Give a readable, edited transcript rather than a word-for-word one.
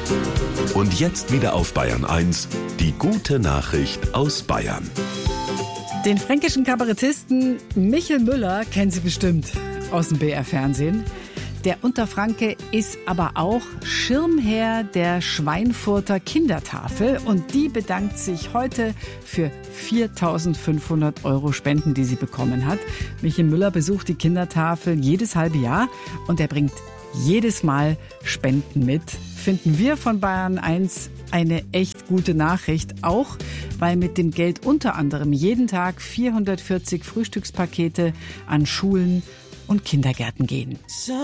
Und jetzt wieder auf Bayern 1, die gute Nachricht aus Bayern. Den fränkischen Kabarettisten Michel Müller kennen Sie bestimmt aus dem BR-Fernsehen. Der Unterfranke ist aber auch Schirmherr der Schweinfurter Kindertafel und die bedankt sich heute für 4.500 € Spenden, die sie bekommen hat. Michel Müller besucht die Kindertafel jedes halbe Jahr und er bringt jedes Mal Spenden mit. Finden wir von Bayern 1 eine echt gute Nachricht, auch weil mit dem Geld unter anderem jeden Tag 440 Frühstückspakete an Schulen und Kindergärten gehen.